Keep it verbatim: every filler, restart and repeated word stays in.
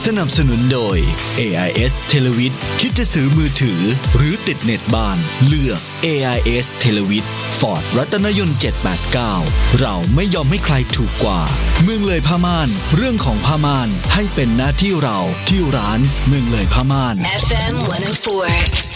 สนับสนุนโดย เอ ไอ เอส Televid คิดจะซื้อมือถือหรือติดเน็ตบ้านเลือก เอ ไอ เอส Televid Ford รัตนยนต์เจ็ดแปดเก้าเราไม่ยอมให้ใครถูกกว่าเมืองเลยผ้าม่านเรื่องของผ้าม่านให้เป็นหน้าที่เราที่ร้านเมืองเลยผ้าม่านเอฟ เอ็ม หนึ่งศูนย์สี่